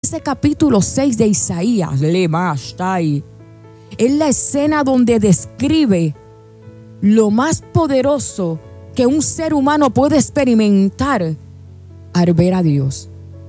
ese capítulo 6 de Isaías, es la escena donde describe lo más poderoso que un ser humano puede experimentar al ver a Dios.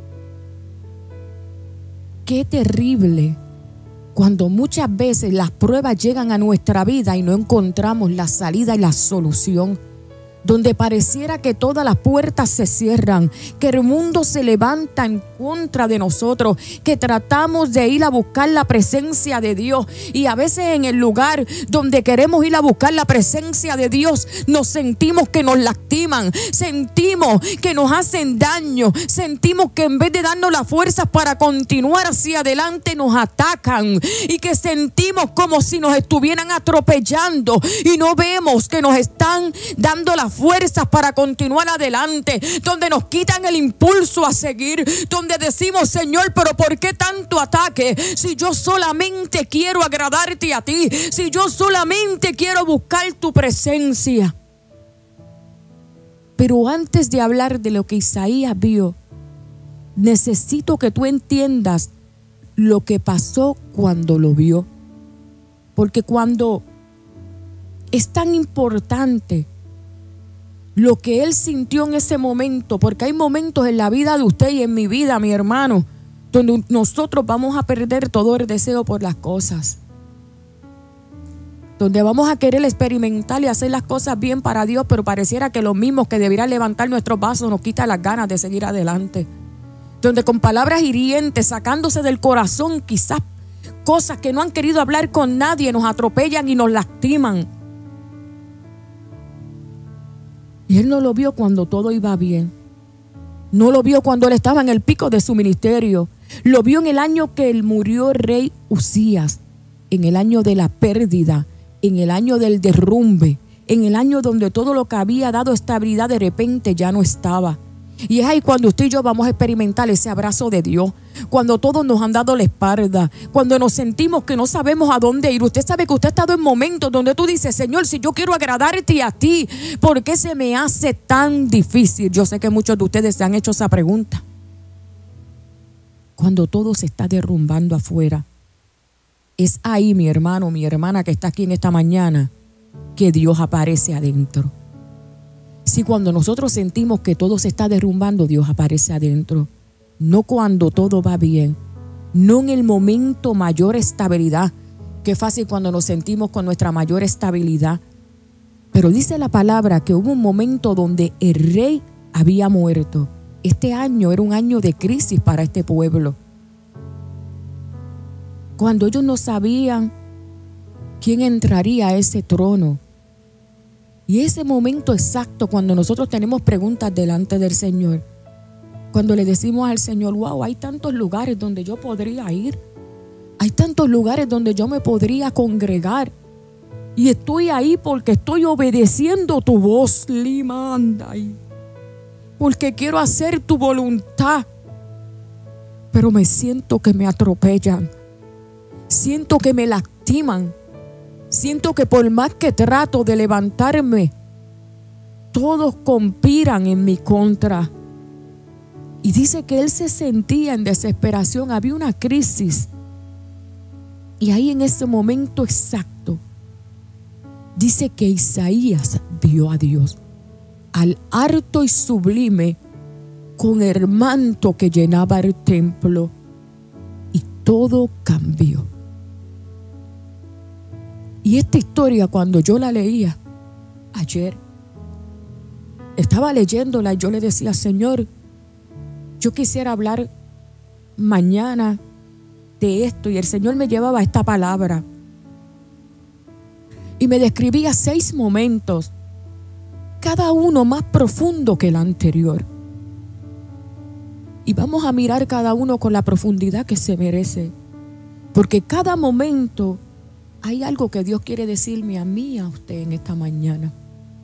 Qué terrible cuando muchas veces las pruebas llegan a nuestra vida y no encontramos la salida y la solución. Donde pareciera que todas las puertas se cierran, que el mundo se levanta en contra de nosotros, que tratamos de ir a buscar la presencia de Dios, y a veces en el lugar donde queremos ir a buscar la presencia de Dios nos sentimos que nos lastiman, sentimos que nos hacen daño, sentimos que en vez de darnos las fuerzas para continuar hacia adelante nos atacan, y que sentimos como si nos estuvieran atropellando y no vemos que nos están dando las fuerzas para continuar adelante, donde nos quitan el impulso a seguir, donde decimos: Señor, pero ¿por qué tanto ataque? Si yo solamente quiero agradarte a ti, si yo solamente quiero buscar tu presencia. Pero antes de hablar de lo que Isaías vio, necesito que tú entiendas lo que pasó cuando lo vio, porque cuando es tan importante lo que él sintió en ese momento, porque hay momentos en la vida de usted y en mi vida, mi hermano, donde nosotros vamos a perder todo el deseo por las cosas, donde vamos a querer experimentar y hacer las cosas bien para Dios, pero pareciera que los mismos que debieran levantar nuestros vasos nos quita las ganas de seguir adelante, donde con palabras hirientes, sacándose del corazón quizás cosas que no han querido hablar con nadie, nos atropellan y nos lastiman. Y él no lo vio cuando todo iba bien. No lo vio cuando él estaba en el pico de su ministerio. Lo vio en el año que él murió el rey Usías, en el año de la pérdida, en el año del derrumbe, en el año donde todo lo que había dado estabilidad de repente ya no estaba. Y es ahí cuando usted y yo vamos a experimentar ese abrazo de Dios, cuando todos nos han dado la espalda, cuando nos sentimos que no sabemos a dónde ir. Usted sabe que usted ha estado en momentos donde tú dices: Señor, si yo quiero agradarte a ti, ¿por qué se me hace tan difícil? Yo sé que muchos de ustedes se han hecho esa pregunta. Cuando todo se está derrumbando afuera, es ahí, mi hermano, mi hermana que está aquí en esta mañana, que Dios aparece adentro. Si cuando nosotros sentimos que todo se está derrumbando, Dios aparece adentro. No cuando todo va bien, no en el momento mayor estabilidad. Qué fácil cuando nos sentimos con nuestra mayor estabilidad. Pero dice la palabra que hubo un momento donde el rey había muerto. Este año era un año de crisis para este pueblo. Cuando ellos no sabían quién entraría a ese trono. Y ese momento exacto cuando nosotros tenemos preguntas delante del Señor, cuando le decimos al Señor: wow, hay tantos lugares donde yo podría ir, hay tantos lugares donde yo me podría congregar, y estoy ahí porque estoy obedeciendo tu voz, porque quiero hacer tu voluntad, pero me siento que me atropellan, siento que me lastiman. Siento que por más que trato de levantarme, todos conspiran en mi contra. Y dice que él se sentía en desesperación, había una crisis. Y ahí en ese momento exacto, dice que Isaías vio a Dios, al alto y sublime, con el manto que llenaba el templo, y todo cambió. Y esta historia, cuando yo la leía ayer, estaba leyéndola y yo le decía: Señor, yo quisiera hablar mañana de esto. Y el Señor me llevaba a esta palabra y me describía 6 momentos, cada uno más profundo que el anterior. Y vamos a mirar cada uno con la profundidad que se merece, porque cada momento hay algo que Dios quiere decirme a mí y a usted en esta mañana.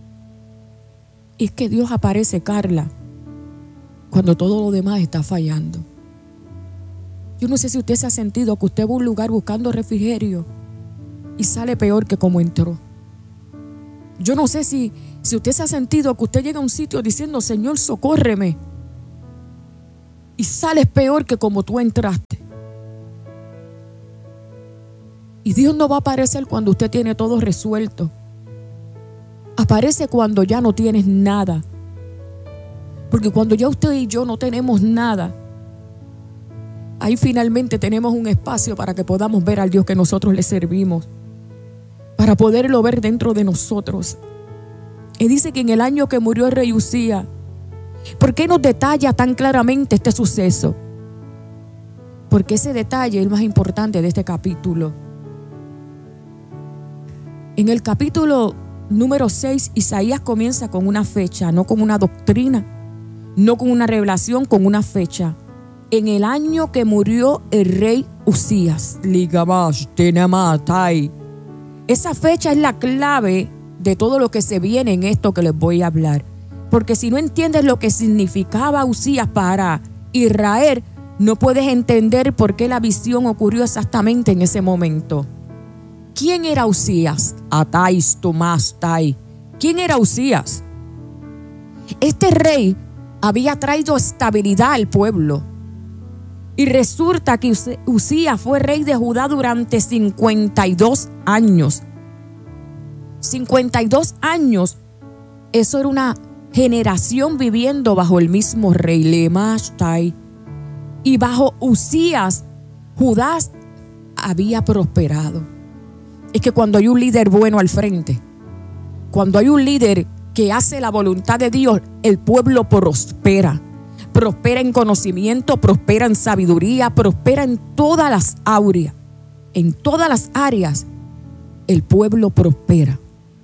Y es que Dios aparece, Carla, cuando todo lo demás está fallando. Yo no sé si usted se ha sentido que usted va a un lugar buscando refrigerio y sale peor que como entró. Yo no sé si usted se ha sentido que usted llega a un sitio diciendo: Señor, socórreme, y sales peor que como tú entraste. Y Dios no va a aparecer cuando usted tiene todo resuelto. Aparece cuando ya no tienes nada. Porque cuando ya usted y yo no tenemos nada, ahí finalmente tenemos un espacio para que podamos ver al Dios que nosotros le servimos, para poderlo ver dentro de nosotros. Y dice que en el año que murió el rey Uzías, ¿por qué nos detalla tan claramente este suceso? Porque ese detalle es el más importante de este capítulo. En el capítulo número 6, Isaías comienza con una fecha, no con una doctrina, no con una revelación, con una fecha. En el año que murió el rey Uzías. Esa fecha es la clave de todo lo que se viene en esto que les voy a hablar. Porque si no entiendes lo que significaba Uzías para Israel, no puedes entender por qué la visión ocurrió exactamente en ese momento. ¿Quién era Uzías? ¿Quién era Uzías? Este rey había traído estabilidad al pueblo. Y resulta que Uzías fue rey de Judá durante 52 años. 52 años. Eso era una generación viviendo bajo el mismo rey. Y bajo Uzías, Judá había prosperado. Es que cuando hay un líder bueno al frente, cuando hay un líder que hace la voluntad de Dios, el pueblo prospera. Prospera en conocimiento, prospera en sabiduría, prospera en todas las áreas. En todas las áreas, el pueblo prospera.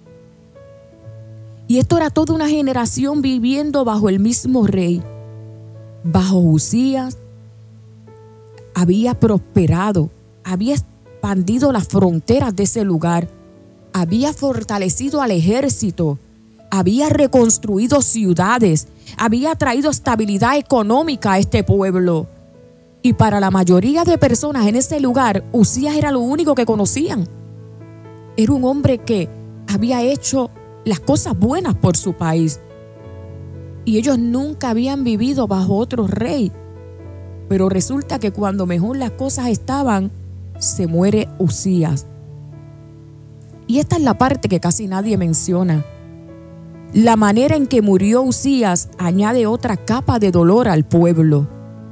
Y esto era toda una generación viviendo bajo el mismo rey. Bajo Uzías había prosperado, había expandido las fronteras de ese lugar, había fortalecido al ejército, había reconstruido ciudades, había traído estabilidad económica a este pueblo. Y para la mayoría de personas en ese lugar, Uzías era lo único que conocían. Era un hombre que había hecho las cosas buenas por su país. Y ellos nunca habían vivido bajo otro rey. Pero resulta que cuando mejor las cosas estaban, se muere Uzías. Y esta es la parte que casi nadie menciona. La manera en que murió Uzías añade otra capa de dolor al pueblo.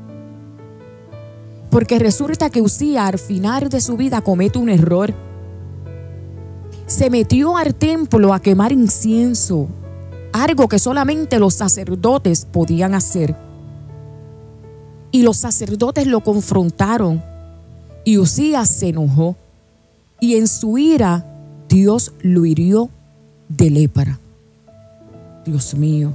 Porque resulta que Uzías al final de su vida comete un error. Se metió al templo a quemar incienso, algo que solamente los sacerdotes podían hacer. Y los sacerdotes lo confrontaron y Uzías se enojó. Y en su ira, Dios lo hirió de lepra. Dios mío,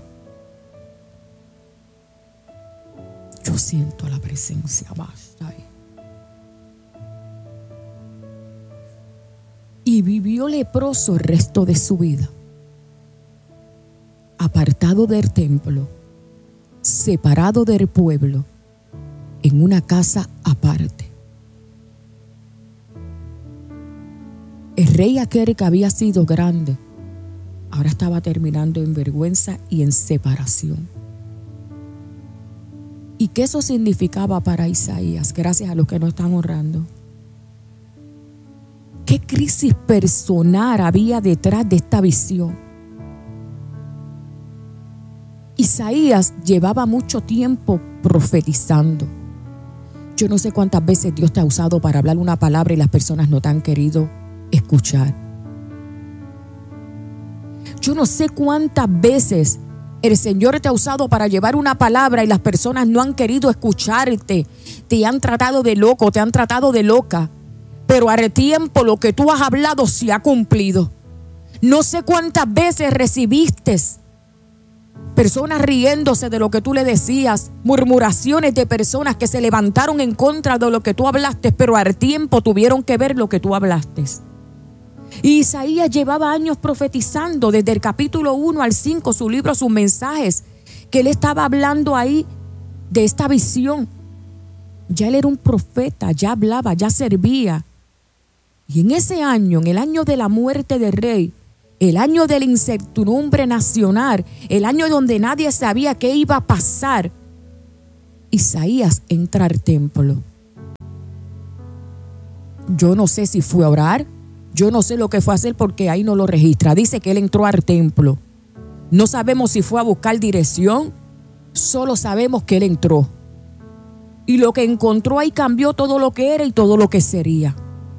yo siento la presencia, basta. Y vivió leproso el resto de su vida, apartado del templo, separado del pueblo, en una casa aparte. El rey aquel que había sido grande, ahora estaba terminando en vergüenza y en separación. ¿Y qué eso significaba para Isaías? Gracias a los que nos están honrando. ¿Qué crisis personal había detrás de esta visión? Isaías llevaba mucho tiempo profetizando. Yo no sé cuántas veces Dios te ha usado para hablar una palabra y las personas no te han querido escuchar. Yo no sé cuántas veces el Señor te ha usado para llevar una palabra y las personas no han querido escucharte. Te han tratado de loco, te han tratado de loca. Pero al tiempo lo que tú has hablado se ha cumplido. No sé cuántas veces recibiste personas riéndose de lo que tú le decías, murmuraciones de personas que se levantaron en contra de lo que tú hablaste, pero al tiempo tuvieron que ver lo que tú hablaste. Y Isaías llevaba años profetizando, desde el capítulo 1 al 5, su libro, sus mensajes, que él estaba hablando ahí de esta visión. Ya él era un profeta, ya hablaba, ya servía. Y en ese año, en el año de la muerte del rey, el año de la incertidumbre nacional, el año donde nadie sabía qué iba a pasar, Isaías entra al templo. Yo no sé si fue a orar, yo no sé lo que fue a hacer porque ahí no lo registra. Dice que él entró al templo. No sabemos si fue a buscar dirección, solo sabemos que él entró. Y lo que encontró ahí cambió todo lo que era y todo lo que sería.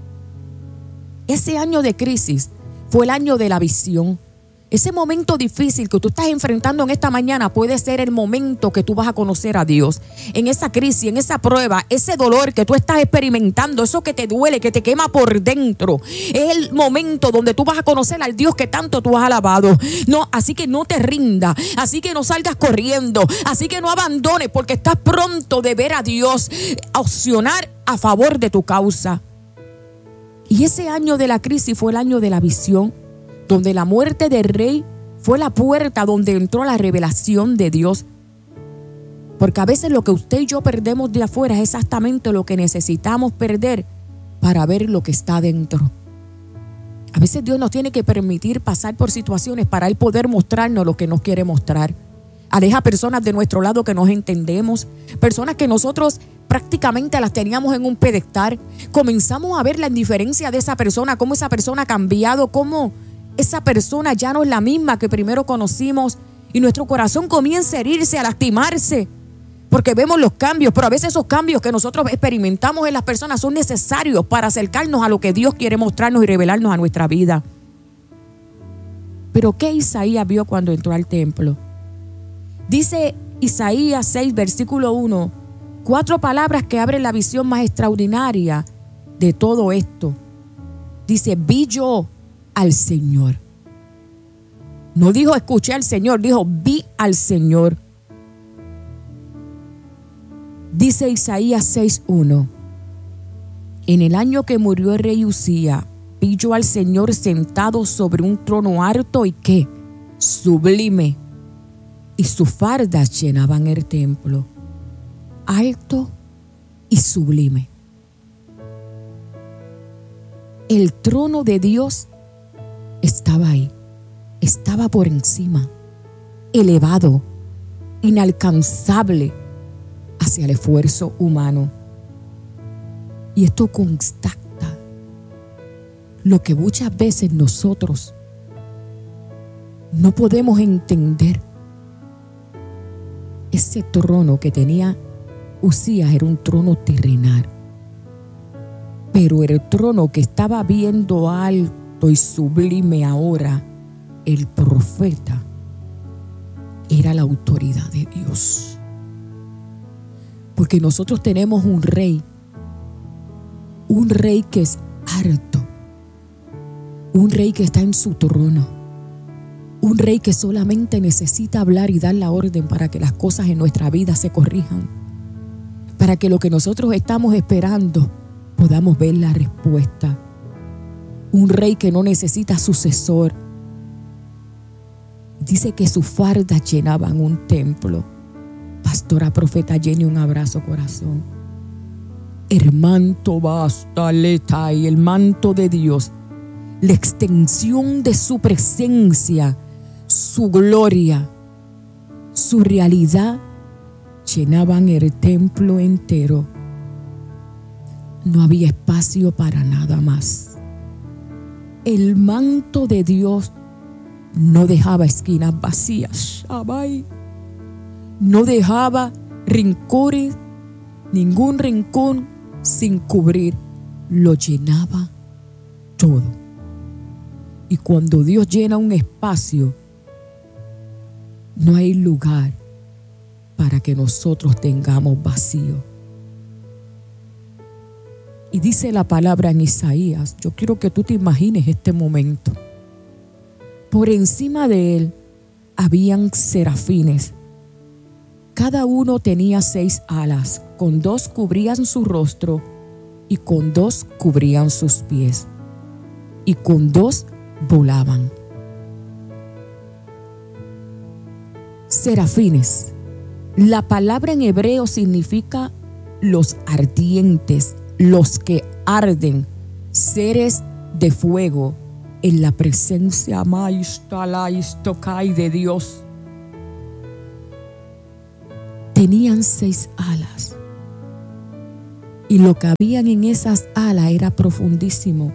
Ese año de crisis fue el año de la visión. Ese momento difícil que tú estás enfrentando en esta mañana puede ser el momento que tú vas a conocer a Dios. En esa crisis, en esa prueba, ese dolor que tú estás experimentando, eso que te duele, que te quema por dentro, es el momento donde tú vas a conocer al Dios que tanto tú has alabado. No, así que no te rindas, así que no salgas corriendo, así que no abandones porque estás pronto de ver a Dios accionar a favor de tu causa. Y ese año de la crisis fue el año de la visión, donde la muerte del rey fue la puerta donde entró la revelación de Dios. Porque a veces lo que usted y yo perdemos de afuera es exactamente lo que necesitamos perder para ver lo que está dentro. A veces Dios nos tiene que permitir pasar por situaciones para Él poder mostrarnos lo que nos quiere mostrar. Aleja personas de nuestro lado que nos entendemos, personas que nosotros prácticamente las teníamos en un pedestal. Comenzamos a ver la indiferencia de esa persona, cómo esa persona ha cambiado, cómo esa persona ya no es la misma que primero conocimos y nuestro corazón comienza a herirse, a lastimarse, porque vemos los cambios, pero a veces esos cambios que nosotros experimentamos en las personas son necesarios para acercarnos a lo que Dios quiere mostrarnos y revelarnos a nuestra vida. Pero ¿qué Isaías vio cuando entró al templo? Dice Isaías 6, versículo 1, 4 palabras que abren la visión más extraordinaria de todo esto. Dice, vi yo al Señor. No dijo escuché al Señor, dijo vi al Señor. Dice Isaías 6:1, en el año que murió el rey Usía, vi yo al Señor sentado sobre un trono alto y ¿qué? Sublime, y sus fardas llenaban el templo. Alto y sublime. El trono de Dios estaba ahí, estaba por encima, elevado, inalcanzable hacia el esfuerzo humano. Y esto constata lo que muchas veces nosotros no podemos entender. Ese trono que tenía Usías era un trono terrenal, pero el trono que estaba viendo alto y sublime ahora el profeta era la autoridad de Dios. Porque nosotros tenemos un rey que es alto, un rey que está en su trono, un rey que solamente necesita hablar y dar la orden para que las cosas en nuestra vida se corrijan, para que lo que nosotros estamos esperando podamos ver la respuesta. Un rey que no necesita sucesor. Dice que sus fardas llenaban un templo. Pastora, profeta Jenny, un abrazo, corazón. El manto basta, leta, y el manto de Dios, la extensión de su presencia, su gloria, su realidad, llenaban el templo entero. No había espacio para nada más. El manto de Dios no dejaba esquinas vacías. No dejaba rincones, ningún rincón sin cubrir. Lo llenaba todo. Y cuando Dios llena un espacio, no hay lugar para que nosotros tengamos vacío. Y dice la palabra en Isaías, yo quiero que tú te imagines este momento. Por encima de él habían serafines. Cada uno tenía 6 alas, con 2 cubrían su rostro y con 2 cubrían sus pies, y con 2 volaban. Serafines. La palabra en hebreo significa los ardientes, los que arden, seres de fuego en la presencia de Dios. tenían 6 alas. Y lo que habían en esas alas era profundísimo.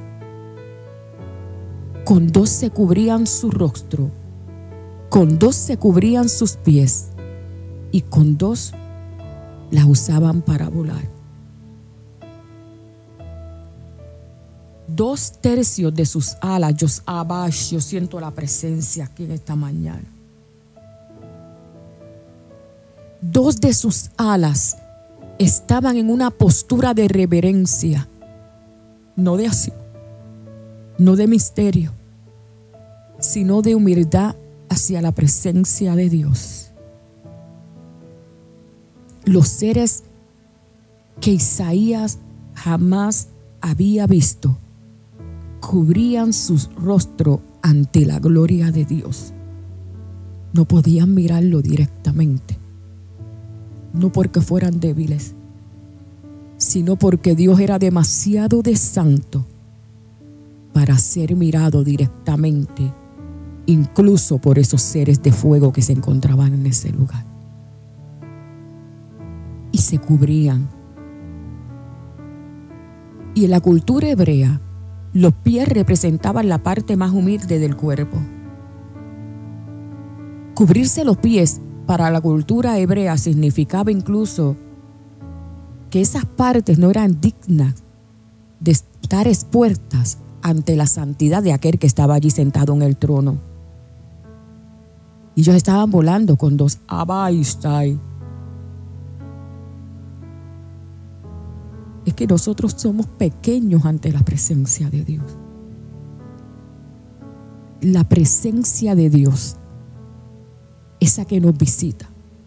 Con 2 se cubrían su rostro, con 2 se cubrían sus pies y con 2 las usaban para volar. 2/3 de sus alas, yo siento la presencia aquí en esta mañana. 2 de sus alas estaban en una postura de reverencia, no de así, no de misterio, sino de humildad hacia la presencia de Dios. Los seres que Isaías jamás había visto cubrían su rostro ante la gloria de Dios. No podían mirarlo directamente, no porque fueran débiles, sino porque Dios era demasiado de santo para ser mirado directamente, incluso por esos seres de fuego que se encontraban en ese lugar. Y se cubrían. Y en la cultura hebrea, los pies representaban la parte más humilde del cuerpo. Cubrirse los pies para la cultura hebrea significaba incluso que esas partes no eran dignas de estar expuestas ante la santidad de aquel que estaba allí sentado en el trono. Y ellos estaban volando con 2 abaistai. Es que nosotros somos pequeños ante la presencia de Dios. La presencia de Dios, esa que nos visita.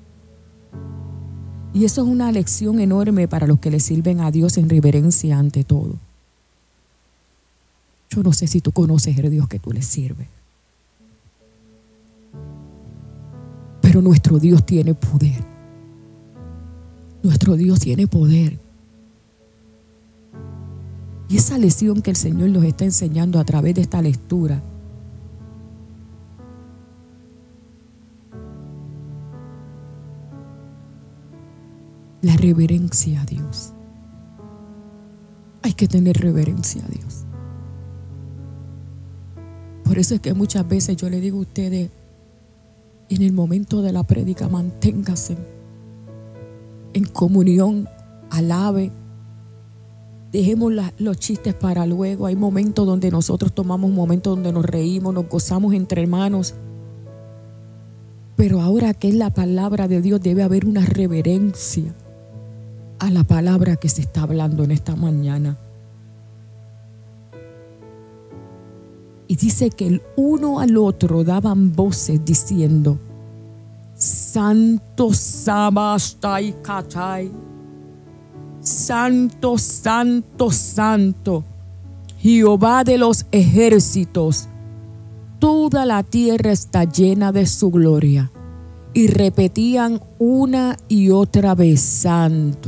Y eso es una lección enorme para los que le sirven a Dios en reverencia ante todo. Yo no sé si tú conoces el Dios que tú le sirves. Pero nuestro Dios tiene poder. Nuestro Dios tiene poder. Y esa lección que el Señor nos está enseñando a través de esta lectura la reverencia a Dios. Hay que tener reverencia a Dios. Por eso es que muchas veces yo le digo a ustedes, en el momento de la prédica, manténgase en comunión, alabe. Dejemos los chistes para luego. Hay momentos donde nosotros tomamos momentos donde nos reímos, nos gozamos entre hermanos. Pero ahora que es la palabra de Dios, debe haber una reverencia a la palabra que se está hablando en esta mañana. Y dice que el uno al otro daban voces diciendo: Santo Sabastai Katai. Santo, santo, santo, Jehová de los ejércitos. Toda la tierra está llena de su gloria. Y repetían una y otra vez: Santo,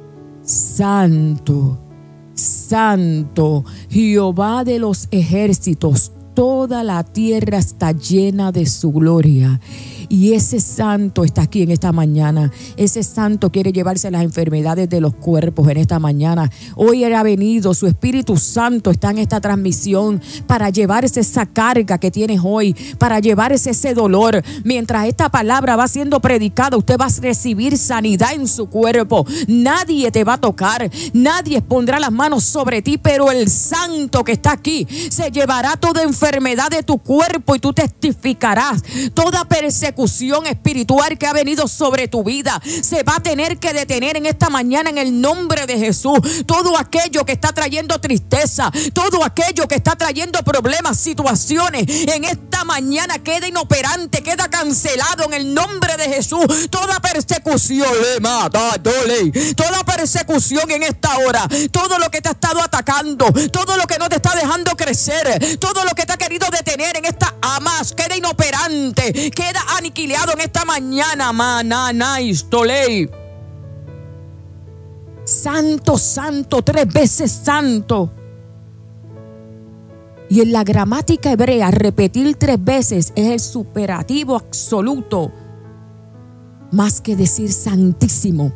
santo, santo, Jehová de los ejércitos. Toda la tierra está llena de su gloria. Y ese santo está aquí en esta mañana. Ese santo quiere llevarse las enfermedades de los cuerpos en esta mañana. Hoy ha venido, su Espíritu Santo está en esta transmisión para llevarse esa carga que tienes hoy, para llevarse ese dolor. Mientras esta palabra va siendo predicada, usted va a recibir sanidad en su cuerpo. Nadie te va a tocar, nadie pondrá las manos sobre ti, pero el santo que está aquí se llevará toda enfermedad de tu cuerpo y tú testificarás. Toda persecución espiritual que ha venido sobre tu vida se va a tener que detener en esta mañana en el nombre de Jesús. Todo aquello que está trayendo tristeza, todo aquello que está trayendo problemas, situaciones, en esta mañana queda inoperante, queda cancelado en el nombre de Jesús. Toda persecución, toda persecución en esta hora, todo lo que te ha estado atacando, todo lo que no te está dejando crecer, todo lo que te ha querido detener en esta amas, queda inoperante, queda aniquilado en esta mañana. Mananaistolei. Santo, santo, 3 veces santo. Y en la gramática hebrea, repetir 3 veces es el superativo absoluto más que decir santísimo,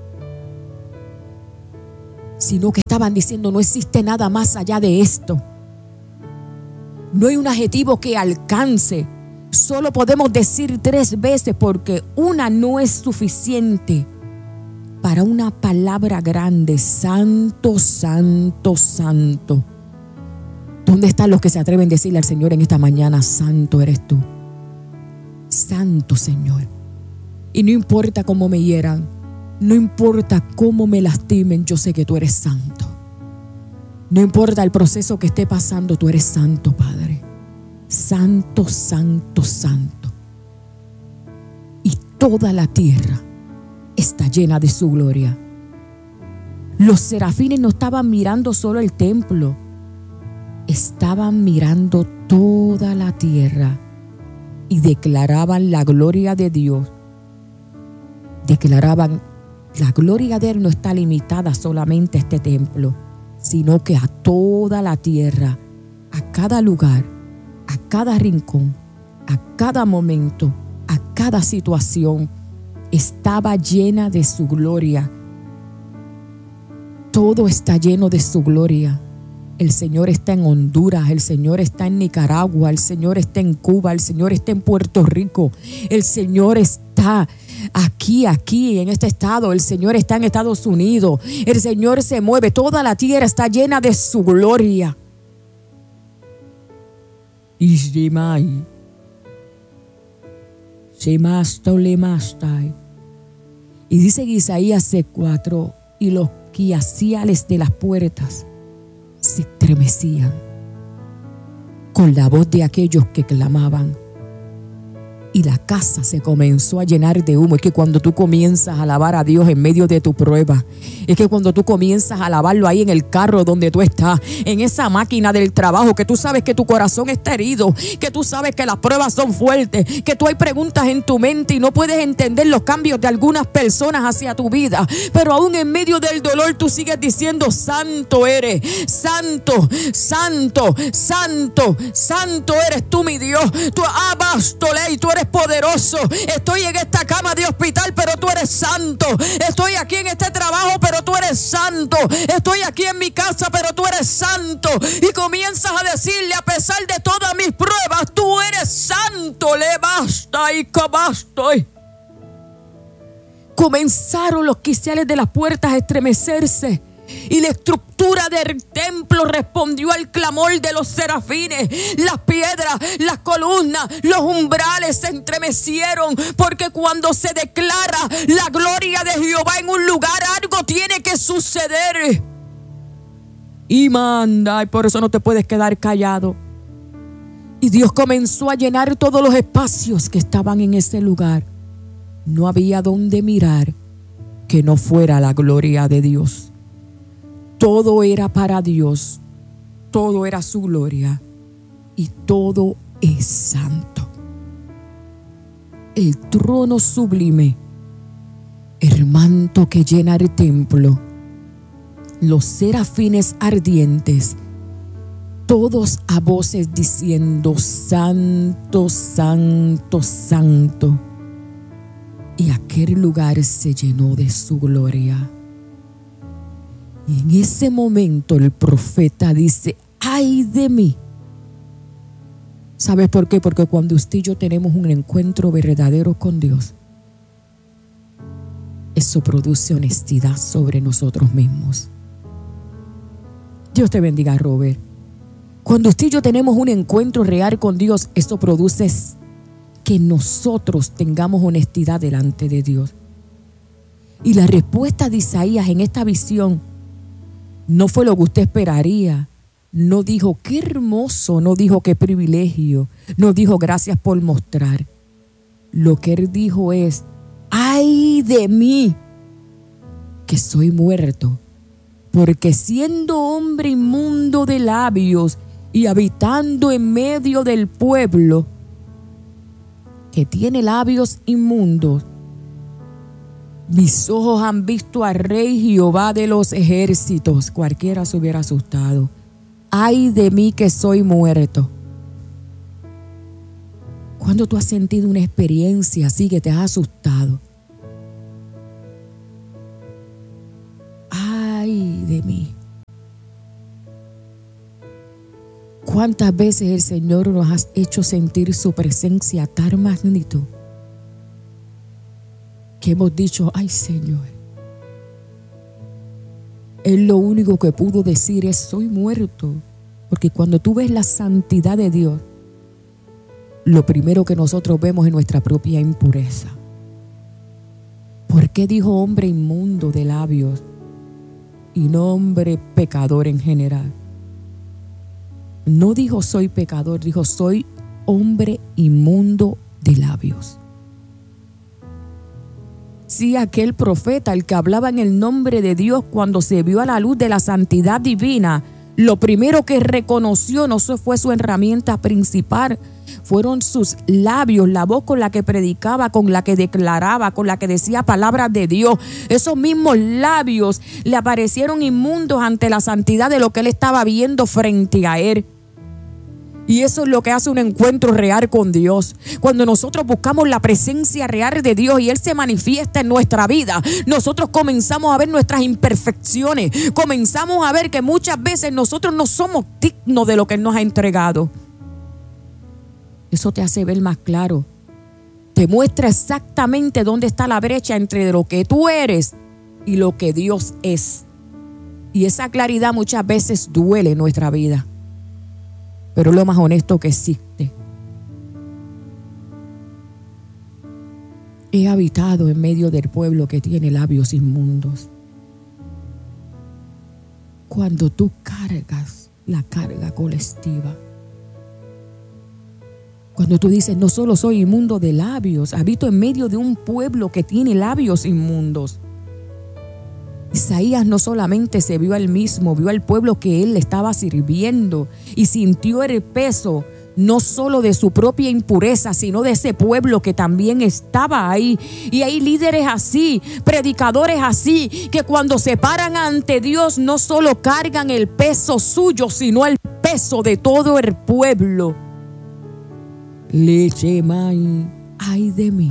sino que estaban diciendo no existe nada más allá de esto. No hay un adjetivo que alcance. Solo podemos decir 3 veces porque una no es suficiente para una palabra grande. Santo, santo, santo. ¿Dónde están los que se atreven a decirle al Señor en esta mañana, santo eres tú? Santo, Señor. Y no importa cómo me hieran, no importa cómo me lastimen, yo sé que tú eres santo. No importa el proceso que esté pasando, tú eres santo, Padre. Santo, santo, santo. Y toda la tierra está llena de su gloria. Los serafines no estaban mirando solo el templo, estaban mirando toda la tierra y declaraban la gloria de Dios. Declaraban, la gloria de Él no está limitada solamente a este templo, sino que a toda la tierra, a cada lugar, a cada rincón, a cada momento, a cada situación, estaba llena de su gloria. Todo está lleno de su gloria. El Señor está en Honduras, el Señor está en Nicaragua, el Señor está en Cuba, el Señor está en Puerto Rico, el Señor está aquí en este estado, el Señor está en Estados Unidos, el Señor se mueve, toda la tierra está llena de su gloria. Y dice en Isaías 4, y los quiaciales de las puertas se estremecían con la voz de aquellos que clamaban, y la casa se comenzó a llenar de humo. Es que cuando tú comienzas a alabar a Dios en medio de tu prueba, es que cuando tú comienzas a alabarlo ahí en el carro donde tú estás, en esa máquina del trabajo, que tú sabes que tu corazón está herido, que tú sabes que las pruebas son fuertes, que tú hay preguntas en tu mente y no puedes entender los cambios de algunas personas hacia tu vida, pero aún en medio del dolor tú sigues diciendo, santo eres, santo, santo, santo, santo eres tú, mi Dios. Tú abastolé, tú eres poderoso. Estoy en esta cama de hospital, pero tú eres santo. Estoy aquí en este trabajo, pero tú eres santo. Estoy aquí en mi casa, pero tú eres santo. Y comienzas a decirle, a pesar de todas mis pruebas, tú eres santo. Le basta y cobastoy. Comenzaron los quiciales de las puertas a estremecerse, y la estructura del templo respondió al clamor de los serafines. Las piedras, las columnas, los umbrales se estremecieron, porque cuando se declara la gloria de Jehová en un lugar, algo tiene que suceder. Y manda, y por eso no te puedes quedar callado. Y Dios comenzó a llenar todos los espacios que estaban en ese lugar. No había donde mirar que no fuera la gloria de Dios. Todo era para Dios, todo era su gloria, y todo es santo. El trono sublime, el manto que llena el templo, los serafines ardientes, todos a voces diciendo, santo, santo, santo. Y aquel lugar se llenó de su gloria. Y en ese momento el profeta dice, ¡ay de mí! ¿Sabes por qué? Porque cuando usted y yo tenemos un encuentro verdadero con Dios, eso produce honestidad sobre nosotros mismos. Dios te bendiga, Robert. Cuando usted y yo tenemos un encuentro real con Dios, eso produce que nosotros tengamos honestidad delante de Dios. Y la respuesta de Isaías en esta visión no fue lo que usted esperaría. No dijo, qué hermoso, no dijo, qué privilegio, no dijo, gracias por mostrar. Lo que él dijo es, ¡ay de mí, que soy muerto! Porque siendo hombre inmundo de labios y habitando en medio del pueblo que tiene labios inmundos, mis ojos han visto al Rey Jehová de los ejércitos. Cualquiera se hubiera asustado. ¡Ay de mí que soy muerto! ¿Cuándo tú has sentido una experiencia así que te has asustado? ¿Cuántas veces el Señor nos ha hecho sentir su presencia tan magnitud que hemos dicho, ay Señor, Él lo único que pudo decir es, soy muerto? Porque cuando tú ves la santidad de Dios, lo primero que nosotros vemos es nuestra propia impureza. ¿Por qué dijo hombre inmundo de labios y no hombre pecador en general? No dijo soy pecador, dijo soy hombre inmundo de labios. Sí, aquel profeta, el que hablaba en el nombre de Dios, cuando se vio a la luz de la santidad divina, lo primero que reconoció no fue su herramienta principal, fueron sus labios, la voz con la que predicaba, con la que declaraba, con la que decía palabras de Dios. Esos mismos labios le aparecieron inmundos ante la santidad de lo que él estaba viendo frente a él. Y eso es lo que hace un encuentro real con Dios. Cuando nosotros buscamos la presencia real de Dios y Él se manifiesta en nuestra vida, nosotros comenzamos a ver nuestras imperfecciones. Comenzamos a ver que muchas veces nosotros no somos dignos de lo que Él nos ha entregado. Eso te hace ver más claro. Te muestra exactamente dónde está la brecha entre lo que tú eres y lo que Dios es. Y esa claridad muchas veces duele en nuestra vida, pero es lo más honesto que existe. He habitado en medio del pueblo que tiene labios inmundos. Cuando tú cargas la carga colectiva, cuando tú dices, no solo soy inmundo de labios, habito en medio de un pueblo que tiene labios inmundos. Isaías no solamente se vio a él mismo, vio al pueblo que él le estaba sirviendo y sintió el peso no solo de su propia impureza, sino de ese pueblo que también estaba ahí. Y hay líderes así, predicadores así, que cuando se paran ante Dios no solo cargan el peso suyo, sino el peso de todo el pueblo. Lechemai, ay de mí,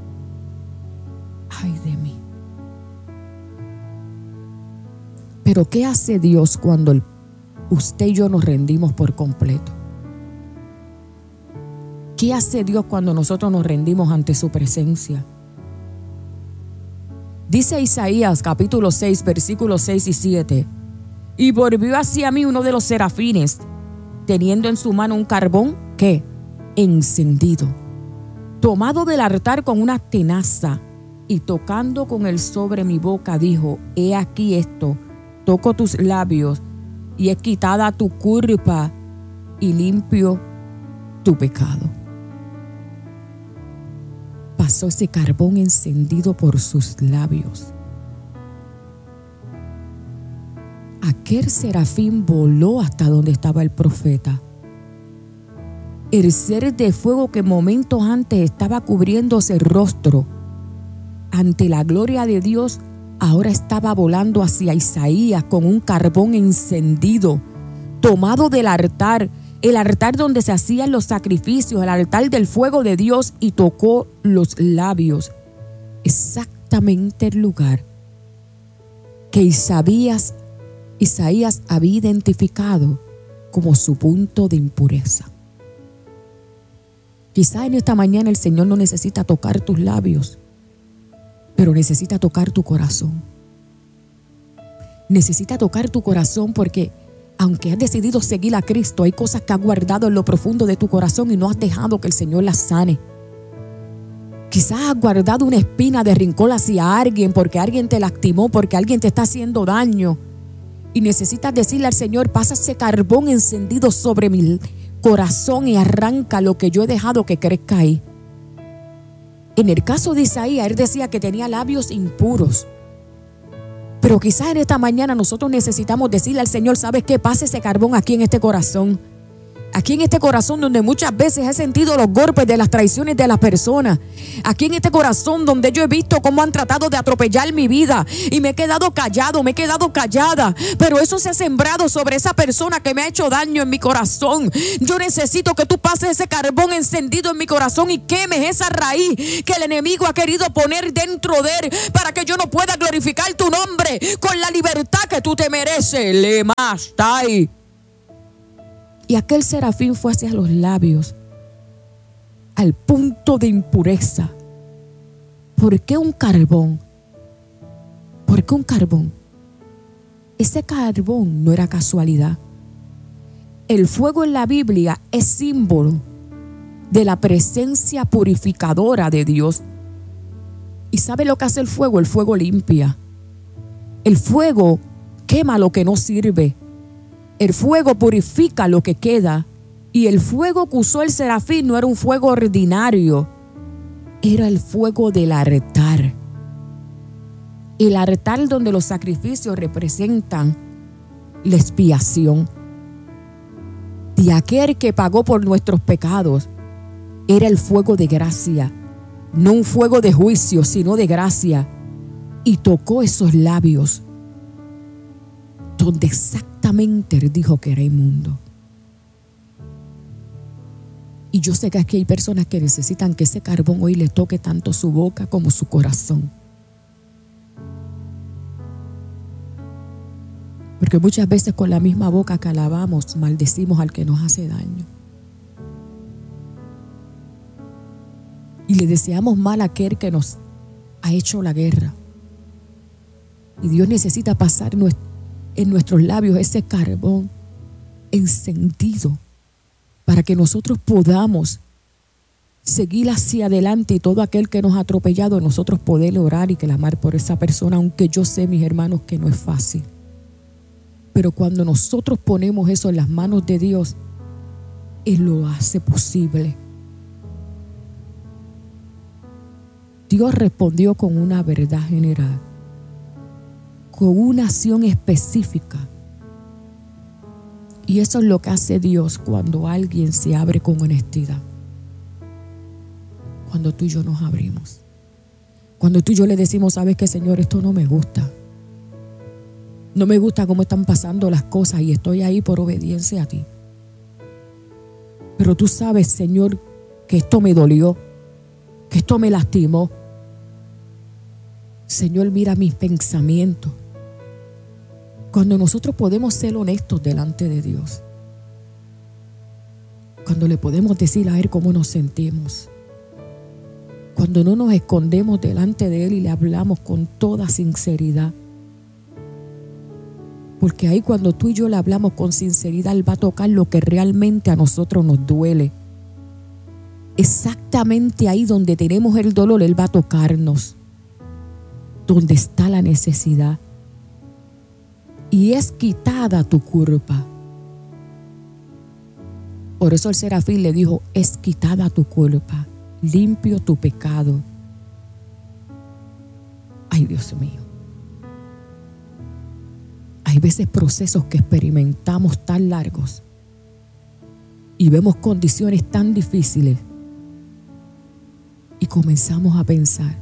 ay de mí. Pero ¿qué hace Dios cuando usted y yo nos rendimos por completo? ¿Qué hace Dios cuando nosotros nos rendimos ante su presencia? Dice Isaías capítulo 6, versículos 6 y 7. Y volvió hacia mí uno de los serafines, teniendo en su mano un carbón, ¿qué? Encendido, tomado del altar con una tenaza, y tocando con él sobre mi boca, dijo, he aquí esto, toco tus labios, y es quitada tu culpa, y limpio tu pecado. Pasó ese carbón encendido por sus labios. Aquel serafín voló hasta donde estaba el profeta. El ser de fuego que momentos antes estaba cubriéndose el rostro ante la gloria de Dios, ahora estaba volando hacia Isaías con un carbón encendido, tomado del altar, el altar donde se hacían los sacrificios, el altar del fuego de Dios, y tocó los labios, exactamente el lugar que Isaías había identificado como su punto de impureza. Quizá en esta mañana el Señor no necesita tocar tus labios, pero necesita tocar tu corazón. Necesita tocar tu corazón porque aunque has decidido seguir a Cristo, hay cosas que has guardado en lo profundo de tu corazón y no has dejado que el Señor las sane. Quizás has guardado una espina de rencor hacia alguien porque alguien te lastimó, porque alguien te está haciendo daño. Y necesitas decirle al Señor, pasa ese carbón encendido sobre mi corazón y arranca lo que yo he dejado que crezca ahí. En el caso de Isaías, él decía que tenía labios impuros. Pero quizás en esta mañana nosotros necesitamos decirle al Señor, ¿sabes qué? Pase ese carbón aquí en este corazón. Aquí en este corazón donde muchas veces he sentido los golpes de las traiciones de las personas. Aquí en este corazón donde yo he visto cómo han tratado de atropellar mi vida. Y me he quedado callado, me he quedado callada. Pero eso se ha sembrado sobre esa persona que me ha hecho daño en mi corazón. Yo necesito que tú pases ese carbón encendido en mi corazón y quemes esa raíz que el enemigo ha querido poner dentro de él para que yo no pueda glorificar tu nombre con la libertad que tú te mereces. Le más tai. Y aquel serafín fue hacia los labios, al punto de impureza. ¿Por qué un carbón? ¿Por qué un carbón? Ese carbón no era casualidad. El fuego en la Biblia es símbolo de la presencia purificadora de Dios. ¿Y sabe lo que hace el fuego? El fuego limpia. El fuego quema lo que no sirve. El fuego purifica lo que queda. Y el fuego que usó el serafín no era un fuego ordinario. Era el fuego del altar. El altar donde los sacrificios representan la expiación de aquel que pagó por nuestros pecados. Era el fuego de gracia, no un fuego de juicio, sino de gracia. Y tocó esos labios donde exactamente él dijo que era inmundo. Y yo sé que aquí hay personas que necesitan que ese carbón hoy le toque tanto su boca como su corazón. Porque muchas veces con la misma boca que alabamos, maldecimos al que nos hace daño. Y le deseamos mal a aquel que nos ha hecho la guerra. Y Dios necesita pasar en nuestros labios ese carbón encendido para que nosotros podamos seguir hacia adelante y todo aquel que nos ha atropellado, nosotros poder orar y clamar por esa persona, aunque yo sé, mis hermanos, que no es fácil. Pero cuando nosotros ponemos eso en las manos de Dios, Él lo hace posible. Dios respondió con una verdad general, con una acción específica. Y eso es lo que hace Dios cuando alguien se abre con honestidad. Cuando tú y yo nos abrimos. Cuando tú y yo le decimos, ¿sabes qué, Señor? Esto no me gusta. No me gusta cómo están pasando las cosas y estoy ahí por obediencia a ti. Pero tú sabes, Señor, que esto me dolió, que esto me lastimó. Señor, mira mis pensamientos. Cuando nosotros podemos ser honestos delante de Dios, cuando le podemos decir a Él cómo nos sentimos, cuando no nos escondemos delante de Él y le hablamos con toda sinceridad, porque ahí cuando tú y yo le hablamos con sinceridad, Él va a tocar lo que realmente a nosotros nos duele. Exactamente ahí donde tenemos el dolor, Él va a tocarnos, donde está la necesidad. Y es quitada tu culpa. Por eso el serafín le dijo, es quitada tu culpa, limpio tu pecado. Ay, Dios mío. Hay veces procesos que experimentamos tan largos y vemos condiciones tan difíciles y comenzamos a pensar.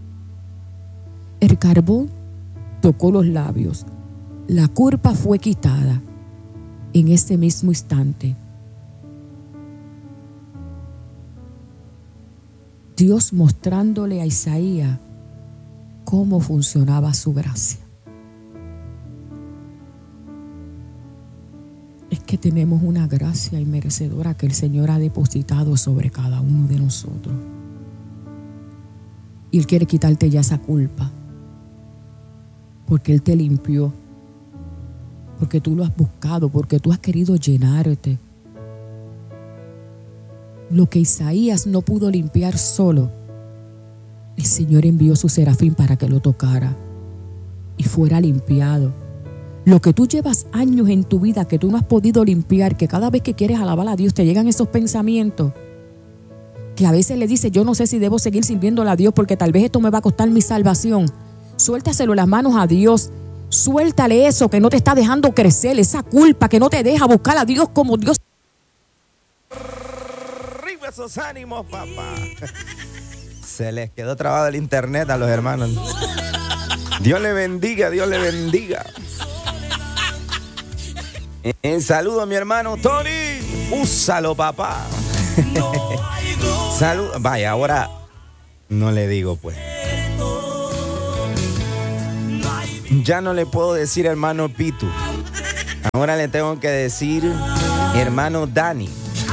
El carbón tocó los labios, la culpa fue quitada en ese mismo instante. Dios mostrándole a Isaías cómo funcionaba su gracia. Es que tenemos una gracia inmerecedora que el Señor ha depositado sobre cada uno de nosotros. Y Él quiere quitarte ya esa culpa. Porque Él te limpió. Porque tú lo has buscado. Porque tú has querido llenarte. Lo que Isaías no pudo limpiar solo, el Señor envió su serafín para que lo tocara y fuera limpiado. Lo que tú llevas años en tu vida que tú no has podido limpiar, que cada vez que quieres alabar a Dios te llegan esos pensamientos, que a veces le dices, yo no sé si debo seguir sirviéndole a Dios porque tal vez esto me va a costar mi salvación. Suéltaselo en las manos a Dios. Suéltale eso que no te está dejando crecer, esa culpa que no te deja buscar a Dios como Dios. Arriba esos ánimos, papá. Se les quedó trabado el internet a los hermanos. Dios le bendiga, Dios le bendiga. En saludo a mi hermano Tony. Úsalo, papá. Salud. Vaya, ahora no le digo, pues. Ya no le puedo decir hermano Pitu. Ahora le tengo que decir hermano Dani.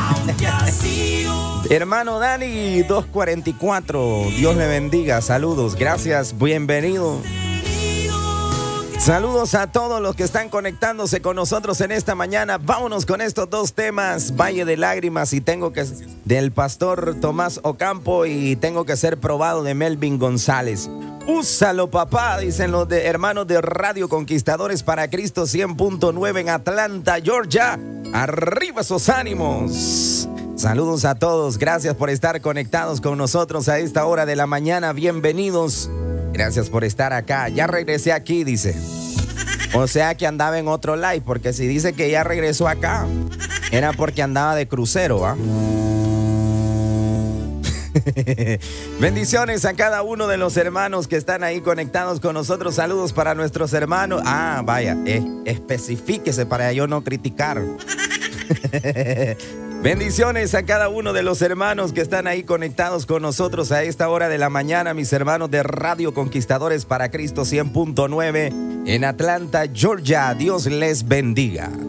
Hermano Dani 244, Dios le bendiga, saludos, gracias, bienvenido. Saludos a todos los que están conectándose con nosotros en esta mañana. Vámonos con estos dos temas, Valle de Lágrimas y del pastor Tomás Ocampo y Tengo que ser probado de Melvin González. Úsalo, papá, dicen los hermanos de Radio Conquistadores para Cristo 100.9 en Atlanta, Georgia. Arriba esos ánimos. Saludos a todos, gracias por estar conectados con nosotros a esta hora de la mañana, bienvenidos. Gracias por estar acá. Ya regresé aquí, dice. O sea que andaba en otro live, porque si dice que ya regresó acá, era porque andaba de crucero, ¿ah? Bendiciones a cada uno de los hermanos que están ahí conectados con nosotros. Saludos para nuestros hermanos. Ah, vaya, especifíquese para yo no criticar. Bendiciones a cada uno de los hermanos que están ahí conectados con nosotros a esta hora de la mañana, mis hermanos de Radio Conquistadores para Cristo 100.9 en Atlanta, Georgia. Dios les bendiga.